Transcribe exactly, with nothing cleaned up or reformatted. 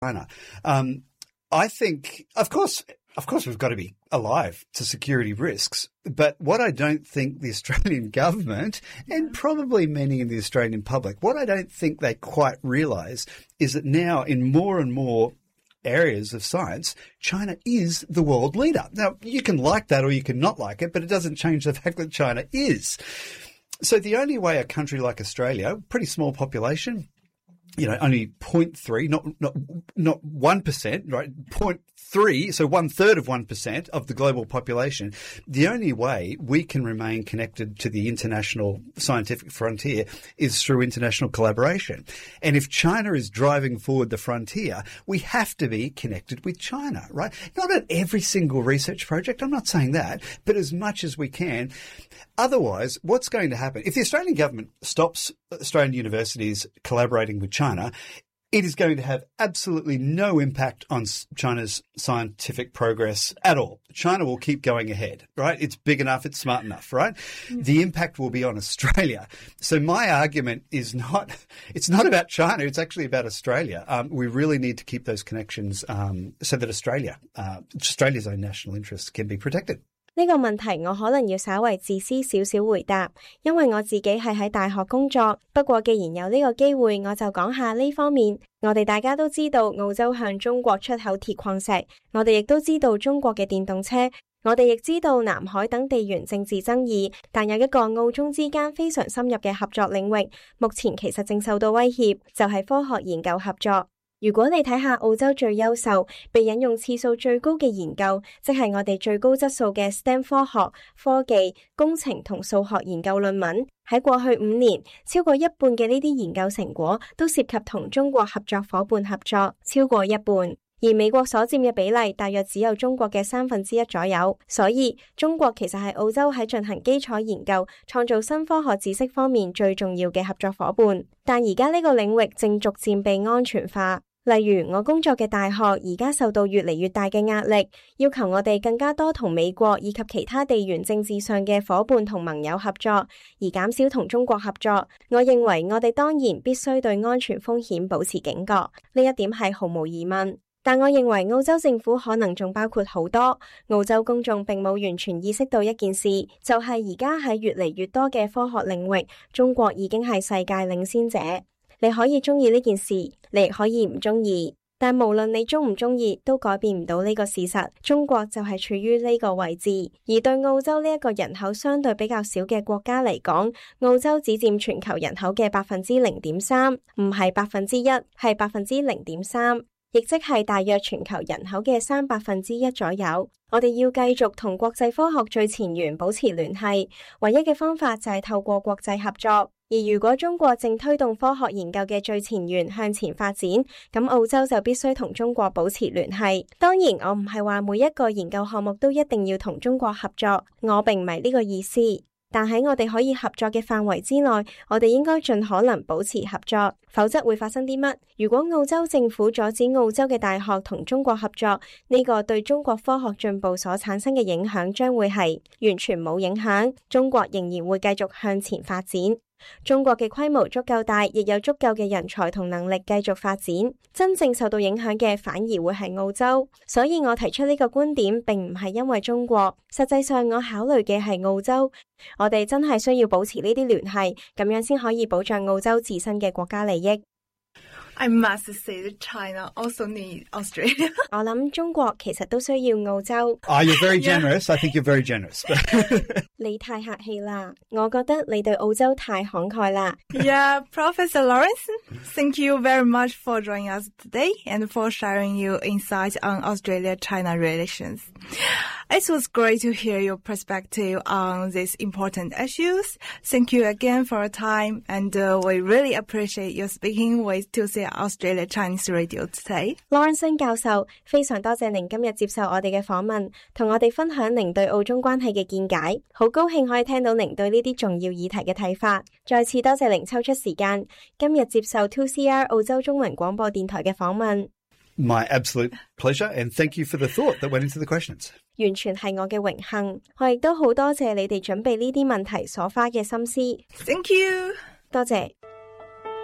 China. Um, I think, of course, of course we've got to be alive to security risks. But what I don't think the Australian government and probably many in the Australian public, what I don't think they quite realise is that now in more and more areas of science, China is the world leader. Now, you can like that or you can not like it, but it doesn't change the fact that China is. So the only way a country like Australia, pretty small population, you know, only zero point three, not not not one percent, right? zero point three, so one third of one percent of the global population. The only way we can remain connected to the international scientific frontier is through international collaboration. And if China is driving forward the frontier, we have to be connected with China, right? Not at every single research project, I'm not saying that, but as much as we can. Otherwise, what's going to happen? If the Australian government stops Australian universities collaborating with China, it is going to have absolutely no impact on China's scientific progress at all. China will keep going ahead, right? It's big enough, it's smart enough, right? Mm. The impact will be on Australia. So my argument is not, it's not about China, it's actually about Australia. Um, we really need to keep those connections um, so that Australia, uh, Australia's own national interests can be protected. 呢個問題我可能要稍為自私少少回答，因為我自己係喺大學工作。不過既然有呢個機會，我就講下呢方面。我哋大家都知道澳洲向中國出口鐵礦石，我哋亦都知道中國嘅電動車，我哋亦知道南海等地緣政治爭議，但有一個澳中之間非常深入嘅合作領域，目前其實正受到威脅，就係科學研究合作。如果你睇下澳洲最優秀、被引用次數最高嘅研究，即係我哋最高質素嘅 S T E M 科學、科技、工程同數學研究論文，喺過去五年，超過一半嘅呢啲研究成果都涉及同中國合作夥伴合作，超過一半。而美國所佔嘅比例大約只有中國嘅三分之一左右，所以中國其實係澳洲喺進行基礎研究、創造新科學知識方面最重要嘅合作夥伴。但而家呢個領域正逐漸被安全化。例如我工作嘅大學而家受到越嚟越大嘅壓力，要求我哋更加多同美國以及其他地緣政治上嘅夥伴同盟友合作，而減少同中國合作。我認為我哋當然必須對安全風險保持警覺，呢一點係毫無疑問。但我認為澳洲政府可能仲包括好多，澳洲公眾並冇完全意識到一件事，就係而家喺越嚟越多嘅科學領域，中國已經係世界領先者。你可以鍾意呢件事，你亦可以唔鍾意，但無論你鍾唔鍾意，都改變唔到呢個事實。中國就係處於呢個位置，而對澳洲呢一個人口相對比較少嘅國家嚟講，澳洲只佔全球人口嘅百分之零點三，唔係百分之一，係百分之零點三，亦即係大約全球人口嘅三百分之一左右。我哋要繼續同國際科學最前沿保持聯繫，唯一嘅方法就係透過國際合作。而如果中國正推動科學研究嘅最前沿向前發展，咁澳洲就必須同中國保持聯繫。當然，我唔係話每一個研究項目都一定要同中國合作，我並唔係呢個意思。但喺我哋可以合作嘅範圍之內，我哋應該盡可能保持合作，否則會發生啲乜？如果澳洲政府阻止澳洲嘅大學同中國合作，呢個對中國科學進步所產生嘅影響將會係完全冇影響，中國仍然會繼續向前發展。中國嘅規模足夠大，亦有足夠嘅人才同能力繼續發展，真正受到影響嘅反而會係澳洲。所以我提出呢個觀點並唔係因為中國，實際上我考慮嘅係澳洲。我哋真係需要保持呢啲聯繫，咁樣先可以保障澳洲自身嘅國家利益。 I must say that China also needs Australia. 我諗中國其實都需要澳洲。 Ah, you're very generous. I think you're very generous. 你太客氣啦，我覺得你對澳洲太慷慨啦。 Yeah, Professor Lawrence, thank you very much for joining us today and for sharing your insights on Australia-China relations. It was great to hear your perspective on these important issues. Thank you again for your time, and uh, we really appreciate your speaking with two C Australia Chinese Radio today. Lawrence 教授，非常多謝您今日接受我哋嘅訪問，同我哋分享您對澳中關係嘅見解。好高興可以聽到您對呢啲重要議題嘅睇法。再次多謝您抽出時間，今日接受 two C R 澳洲中文廣播電台嘅訪問。 My absolute pleasure, and thank you for the thought that went into the questions. 完全係我嘅榮幸，我亦都好多謝你哋準備呢啲問題所花嘅心思。 Thank you. 多謝。